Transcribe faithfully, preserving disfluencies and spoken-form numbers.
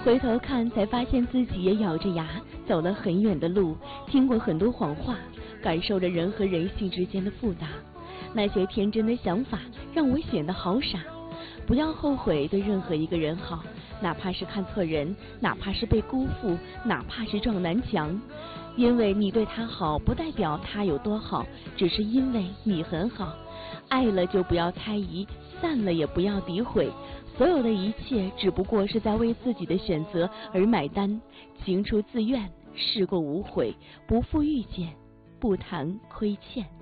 回头看，才发现自己也咬着牙走了很远的路，听过很多谎话，感受着人和人性之间的复杂。那些天真的想法让我显得好傻。不要后悔对任何一个人好，哪怕是看错人，哪怕是被辜负，哪怕是撞南墙。因为你对他好，不代表他有多好，只是因为你很好。爱了就不要猜疑，散了也不要诋毁。所有的一切只不过是在为自己的选择而买单。情出自愿，事过无悔，不负遇见，不谈亏欠。